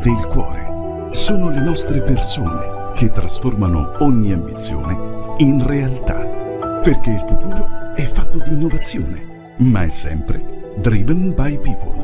del cuore. Sono le nostre persone che trasformano ogni ambizione in realtà. Perché il futuro è fatto di innovazione, ma è sempre driven by people.